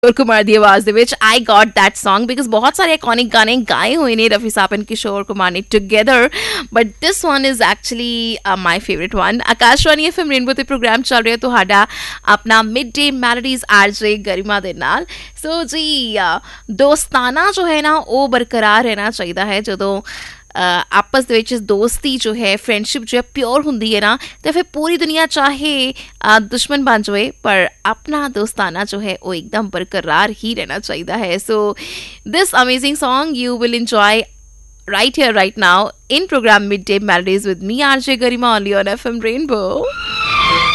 किशोर कुमार ਦੀ ਆਵਾਜ਼ ਦੇ ਵਿੱਚ I got that song because ਬਹੁਤ ਸਾਰੇ ਆਈਕੋਨਿਕ ਗਾਣੇ ਗਾਏ ਹੋਏ ਨੇ ਰਫੀ ਸਾਹਿਬ ਐਂਡ ਕਿਸ਼ੋਰ ਕੁਮਾਰ ਨੇ together but this one is actually my favorite one Akashvani FM rainbow ਤੇ ਪ੍ਰੋਗਰਾਮ ਚੱਲ ਰਿਹਾ ਤੁਹਾਡਾ ਆਪਣਾ ਮਿਡ ਡੇ ਮੈਲੋਡੀਜ਼ ਆਰਜੇ ਗਰਿਮਾ ਦੇ ਨਾਲ ਸੋ ਜੀ ਦੋਸਤਾਨਾ ਜੋ ਹੈ ਨਾ ਉਹ ਬਰਕਰਾਰ ਰਹਿਣਾ ਚਾਹੀਦਾ ਹੈ ਜਦੋਂ ਆਪਸ ਦੇ ਵਿੱਚ ਦੋਸਤੀ ਜੋ ਹੈ ਫਰੈਂਡਸ਼ਿਪ ਜੋ ਹੈ ਪਿਓਰ ਹੁੰਦੀ ਹੈ ਨਾ ਤੇ ਫਿਰ ਪੂਰੀ ਦੁਨੀਆ ਚਾਹੇ ਦੁਸ਼ਮਣ ਬਣ ਜਾਵੇ ਪਰ ਆਪਣਾ ਦੋਸਤਾਨਾ ਜੋ ਹੈ ਉਹ ਇੱਕਦਮ ਬਰਕਰਾਰ ਹੀ ਰਹਿਣਾ ਚਾਹੀਦਾ ਹੈ ਸੋ ਦਿਸ amazing song you will enjoy right here right now in program Midday Melodies with me RJ Garima only on FM Rainbow